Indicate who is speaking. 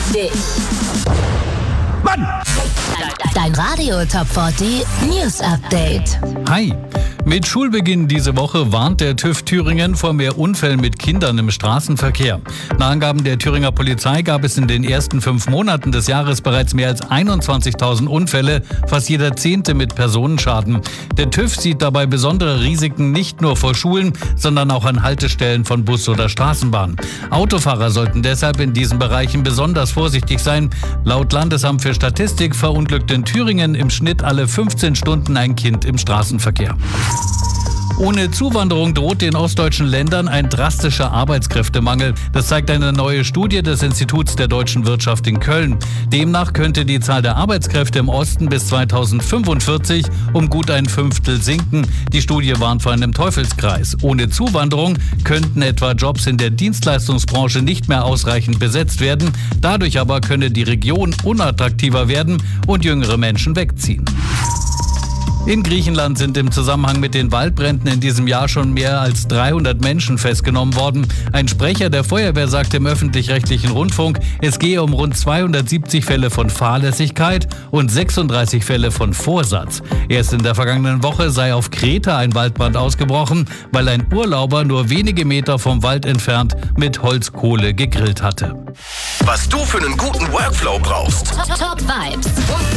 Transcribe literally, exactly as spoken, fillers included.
Speaker 1: dich.
Speaker 2: Mann!
Speaker 1: Dein Radio Top vierzig News Update.
Speaker 3: Hi! Mit Schulbeginn diese Woche warnt der TÜV Thüringen vor mehr Unfällen mit Kindern im Straßenverkehr. Nach Angaben der Thüringer Polizei gab es in den ersten fünf Monaten des Jahres bereits mehr als einundzwanzigtausend Unfälle, fast jeder zehnte mit Personenschaden. Der TÜV sieht dabei besondere Risiken nicht nur vor Schulen, sondern auch an Haltestellen von Bus oder Straßenbahn. Autofahrer sollten deshalb in diesen Bereichen besonders vorsichtig sein. Laut Landesamt für Statistik verunglückt in Thüringen im Schnitt alle fünfzehn Stunden ein Kind im Straßenverkehr. Ohne Zuwanderung droht den ostdeutschen Ländern ein drastischer Arbeitskräftemangel. Das zeigt eine neue Studie des Instituts der deutschen Wirtschaft in Köln. Demnach könnte die Zahl der Arbeitskräfte im Osten bis zweitausendfünfundvierzig um gut ein Fünftel sinken. Die Studie warnt vor einem Teufelskreis. Ohne Zuwanderung könnten etwa Jobs in der Dienstleistungsbranche nicht mehr ausreichend besetzt werden. Dadurch aber könne die Region unattraktiver werden und jüngere Menschen wegziehen. In Griechenland sind im Zusammenhang mit den Waldbränden in diesem Jahr schon mehr als dreihundert Menschen festgenommen worden. Ein Sprecher der Feuerwehr sagte im öffentlich-rechtlichen Rundfunk, es gehe um rund zweihundertsiebzig Fälle von Fahrlässigkeit und sechsunddreißig Fälle von Vorsatz. Erst in der vergangenen Woche sei auf Kreta ein Waldbrand ausgebrochen, weil ein Urlauber nur wenige Meter vom Wald entfernt mit Holzkohle gegrillt hatte.
Speaker 2: Was du für einen guten Workflow brauchst.
Speaker 1: Top Vibes